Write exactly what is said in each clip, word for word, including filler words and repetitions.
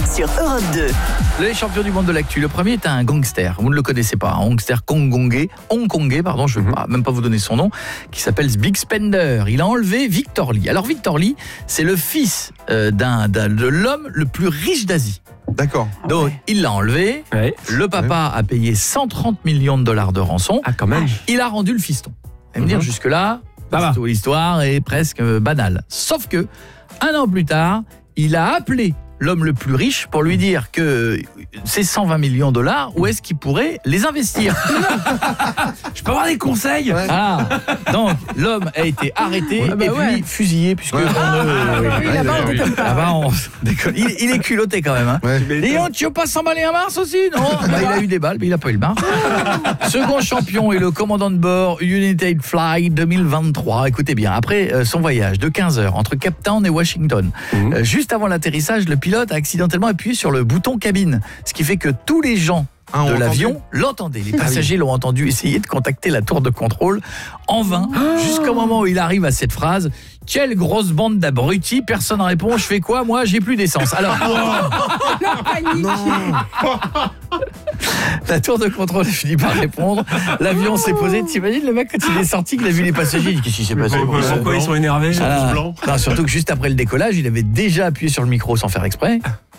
sur Europe deux. Les champions du monde de l'actu. Le premier est un gangster. Vous ne le connaissez pas. Un gangster hongkongais, hongkongais, pardon, je ne vais mm-hmm. pas, même pas vous donner son nom, qui s'appelle Big Spender. Il a enlevé Victor Lee. Alors Victor Lee, c'est le fils euh, d'un, d'un, de l'homme le plus riche d'Asie. D'accord. Donc, ouais. il l'a enlevé. Ouais. Le papa ouais. a payé cent trente millions de dollars de rançon. Ah, quand même. Il a rendu le fiston. Et me mm-hmm. dire, jusque-là, bah bah. l'histoire est presque banale. Sauf que, un an plus tard, il a appelé l'homme le plus riche pour lui dire que ces cent vingt millions de dollars, où est-ce qu'il pourrait les investir? Je peux avoir des conseils? Ouais. Ah, donc, l'homme a été arrêté ouais, bah et ouais. puis fusillé, puisque ouais. on ne... oui, là-bas, on déconne pas. Là-bas, on déconne. Il, il est culotté quand même. Hein. Ouais. Et on ne pas s'emballer un Mars aussi? Non, bah, il a eu des balles, mais il n'a pas eu le Mars. Second champion et le commandant de bord United Fly deux mille vingt-trois. Écoutez bien, après euh, son voyage de quinze heures entre Cape Town et Washington, mmh. euh, juste avant l'atterrissage, le pilote a accidentellement appuyé sur le bouton cabine, ce qui fait que tous les gens ah, de l'avion l'entendaient. Les passagers l'ont entendu essayer de contacter la tour de contrôle en vain, oh. jusqu'au moment où il arrive à cette phrase: quelle grosse bande d'abrutis, personne ne répond, je fais quoi moi, j'ai plus d'essence. Alors la panique. La tour de contrôle finit par répondre, l'avion s'est posé. T'imagines le mec quand il est sorti, qu'il a vu les passagers, il dit qu'est-ce qui s'est passé? Pourquoi ils sont énervés? Ils sont ah, tous blancs. Non, surtout que juste après le décollage, il avait déjà appuyé sur le micro sans faire exprès.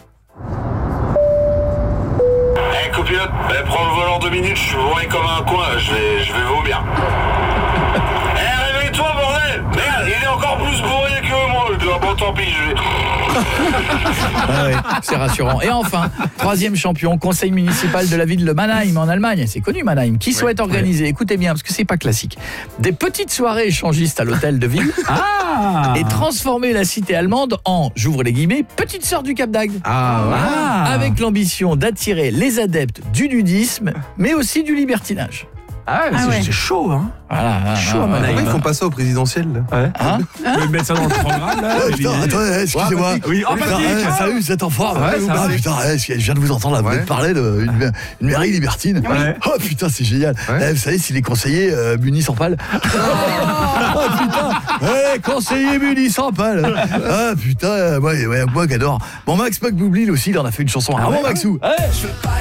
Hey copilote, eh, prends le volant deux minutes, je suis bourré comme un coin, je vais, je vais vomir. Eh hey, réveille-toi bordel! Merde, il est encore plus bourré que moi, bon tant pis, je vais... Ah ouais, c'est rassurant. Et enfin, troisième champion, conseil municipal de la ville de Mannheim en Allemagne. C'est connu Mannheim. Qui souhaite ouais, organiser, ouais. écoutez bien, parce que c'est pas classique, des petites soirées échangistes à l'hôtel de ville ah et transformer la cité allemande en, j'ouvre les guillemets, petite sœur du Cap d'Agde. Ah, ouais. ah. Avec l'ambition d'attirer les adeptes du nudisme, mais aussi du libertinage. Ah, ouais, ah ouais. C'est chaud, hein. Voilà, chaud, ah, Mannheim. Pourquoi ils font pas ça au présidentiel là? Ouais. Hein? Vous pouvez mettre ça dans le programme là? Ouais, putain, attendez, excusez-moi. Ouais, oui, oh, putain, ouais, salut, cet enfant. Ouais, ouais, ah, putain, ouais, je viens de vous entendre là, vous ouais. parler d'une une mairie libertine. Ouais. Oh putain, c'est génial. Ouais. Eh, vous savez, si les conseillers euh, munis sans pâle. Oh putain, hey, conseiller munis sans pâle. Ah putain, moi, ouais, moi qui adore. Bon, Max Mac Boublil aussi, il en a fait une chanson. Ah bon, Maxou?